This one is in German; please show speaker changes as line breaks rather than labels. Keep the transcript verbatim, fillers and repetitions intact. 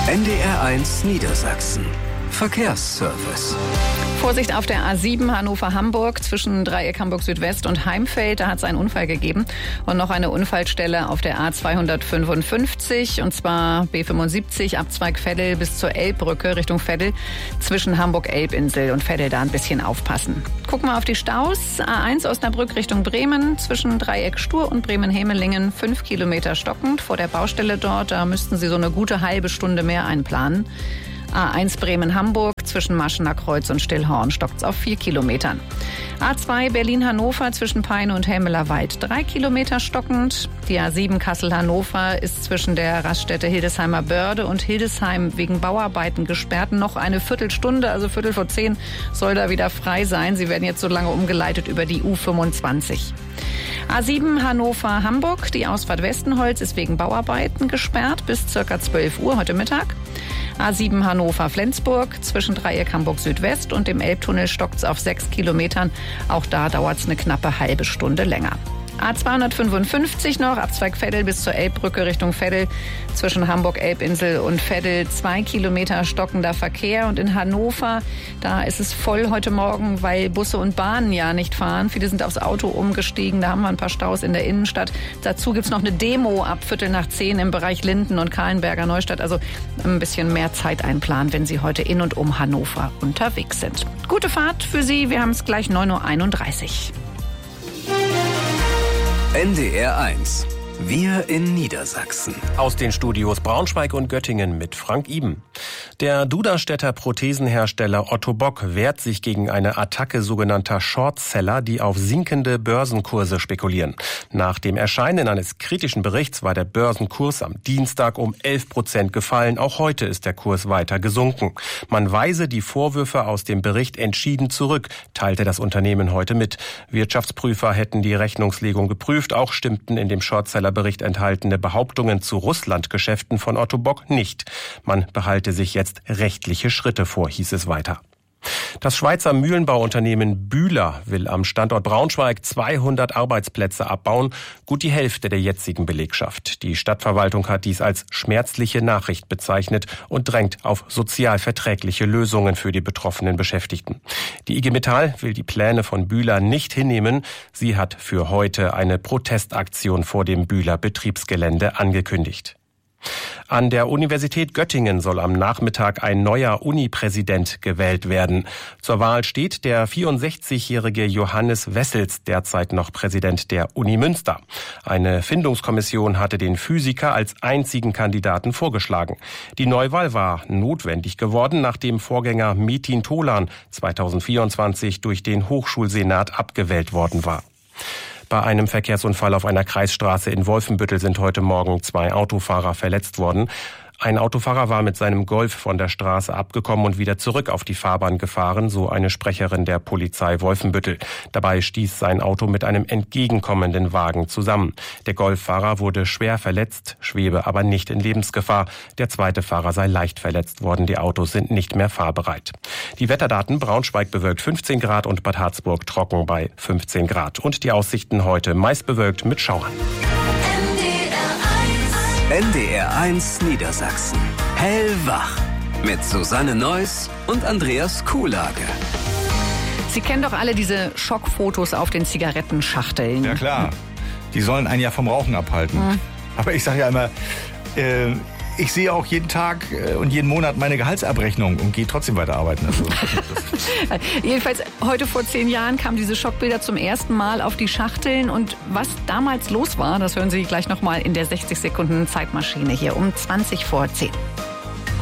N D R eins Niedersachsen. Verkehrsservice.
Vorsicht auf der A sieben Hannover-Hamburg zwischen Dreieck Hamburg-Südwest und Heimfeld. Da hat es einen Unfall gegeben. Und noch eine Unfallstelle auf der A zweihundertfünfundfünfzig, und zwar B fünfundsiebzig, Abzweig Veddel bis zur Elbbrücke Richtung Veddel zwischen Hamburg-Elbinsel und Veddel. Da ein bisschen aufpassen. Gucken wir auf die Staus. A eins Osnabrück Richtung Bremen zwischen Dreieck Stur und Bremen-Hemelingen. Fünf Kilometer stockend vor der Baustelle dort. Da müssten Sie so eine gute halbe Stunde mehr einplanen. A eins Bremen-Hamburg zwischen Maschener Kreuz und Stillhorn stockt's auf vier Kilometern. A zwei Berlin-Hannover zwischen Peine und Helmeler Wald drei Kilometer stockend. Die A sieben Kassel-Hannover ist zwischen der Raststätte Hildesheimer Börde und Hildesheim wegen Bauarbeiten gesperrt. Noch eine Viertelstunde, also Viertel vor zehn, soll da wieder frei sein. Sie werden jetzt so lange umgeleitet über die U fünfundzwanzig. A sieben Hannover-Hamburg, die Ausfahrt Westenholz ist wegen Bauarbeiten gesperrt bis circa zwölf Uhr heute Mittag. A sieben Hannover-Flensburg zwischen Dreieck Hamburg-Südwest und dem Elbtunnel stockt's auf sechs Kilometern. Auch da dauert's eine knappe halbe Stunde länger. A zweihundertfünfundfünfzig noch, Abzweig Veddel bis zur Elbbrücke Richtung Veddel zwischen Hamburg-Elbinsel und Veddel. Zwei Kilometer stockender Verkehr. Und in Hannover, da ist es voll heute Morgen, weil Busse und Bahnen ja nicht fahren. Viele sind aufs Auto umgestiegen. Da haben wir ein paar Staus in der Innenstadt. Dazu gibt's noch eine Demo ab Viertel nach zehn im Bereich Linden und Kahlenberger Neustadt. Also ein bisschen mehr Zeit einplanen, wenn Sie heute in und um Hannover unterwegs sind. Gute Fahrt für Sie. Wir haben es gleich neun Uhr einunddreißig.
N D R eins. Wir in Niedersachsen.
Aus den Studios Braunschweig und Göttingen mit Frank Iben. Der Duderstädter Prothesenhersteller Otto Bock wehrt sich gegen eine Attacke sogenannter Shortseller, die auf sinkende Börsenkurse spekulieren. Nach dem Erscheinen eines kritischen Berichts war der Börsenkurs am Dienstag um elf Prozent gefallen. Auch heute ist der Kurs weiter gesunken. Man weise die Vorwürfe aus dem Bericht entschieden zurück, teilte das Unternehmen heute mit. Wirtschaftsprüfer hätten die Rechnungslegung geprüft. Auch stimmten in dem Shortseller-Bericht enthaltene Behauptungen zu Russland-Geschäften von Otto Bock nicht. Man behalte sich jetzt rechtliche Schritte vor, hieß es weiter. Das Schweizer Mühlenbauunternehmen Bühler will am Standort Braunschweig zweihundert Arbeitsplätze abbauen, gut die Hälfte der jetzigen Belegschaft. Die Stadtverwaltung hat dies als schmerzliche Nachricht bezeichnet und drängt auf sozial verträgliche Lösungen für die betroffenen Beschäftigten. Die I G Metall will die Pläne von Bühler nicht hinnehmen. Sie hat für heute eine Protestaktion vor dem Bühler Betriebsgelände angekündigt. An der Universität Göttingen soll am Nachmittag ein neuer Uni-Präsident gewählt werden. Zur Wahl steht der vierundsechzigjährige Johannes Wessels, derzeit noch Präsident der Uni Münster. Eine Findungskommission hatte den Physiker als einzigen Kandidaten vorgeschlagen. Die Neuwahl war notwendig geworden, nachdem Vorgänger Metin Tolan zweitausendvierundzwanzig durch den Hochschulsenat abgewählt worden war. Bei einem Verkehrsunfall auf einer Kreisstraße in Wolfenbüttel sind heute Morgen zwei Autofahrer verletzt worden. Ein Autofahrer war mit seinem Golf von der Straße abgekommen und wieder zurück auf die Fahrbahn gefahren, so eine Sprecherin der Polizei Wolfenbüttel. Dabei stieß sein Auto mit einem entgegenkommenden Wagen zusammen. Der Golffahrer wurde schwer verletzt, schwebe aber nicht in Lebensgefahr. Der zweite Fahrer sei leicht verletzt worden. Die Autos sind nicht mehr fahrbereit. Die Wetterdaten: Braunschweig bewölkt fünfzehn Grad und Bad Harzburg trocken bei fünfzehn Grad. Und die Aussichten heute meist bewölkt mit Schauern.
N D R eins Niedersachsen. Hellwach. Mit Susanne Neuss und Andreas Kuhlage.
Sie kennen doch alle diese Schockfotos auf den Zigarettenschachteln.
Ja klar, die sollen einen ja vom Rauchen abhalten. Mhm. Aber ich sage ja immer, äh, ich sehe auch jeden Tag und jeden Monat meine Gehaltsabrechnung und gehe trotzdem weiter arbeiten. Also,
Jedenfalls heute vor zehn Jahren kamen diese Schockbilder zum ersten Mal auf die Schachteln. Und was damals los war, das hören Sie gleich nochmal in der sechzig Sekunden Zeitmaschine hier um zwanzig vor zehn.